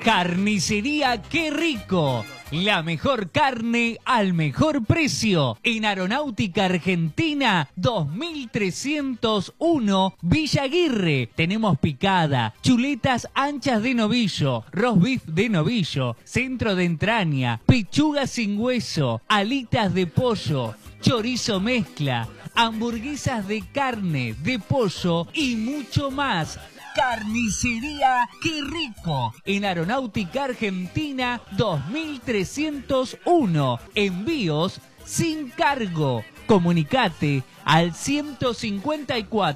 Carnicería Qué Rico. La mejor carne al mejor precio. En Aeronáutica Argentina 2301 Villa Aguirre. Tenemos picada, chuletas anchas de novillo, roast beef de novillo, centro de entraña, pechuga sin hueso, alitas de pollo, chorizo mezcla, hamburguesas de carne, de pollo y mucho más. Carnicería Qué Rico. En Aeronáutica Argentina 2301. Envíos sin cargo. Comunicate al 154